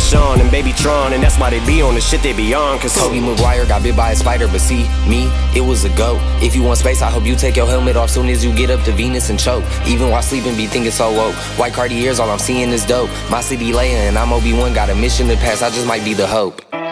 Sean and Baby Tron, and that's why they be on the shit they be on. Cause Tobey Maguire got bit by a spider, but see, me, it was a go. If you want space, I hope you take your helmet off soon as you get up to Venus and choke. Even while sleeping, be thinking so woke. White Cartiers, all I'm seeing is dope. My city Leia and I'm Obi-Wan, got a mission to pass, I just might be the hope.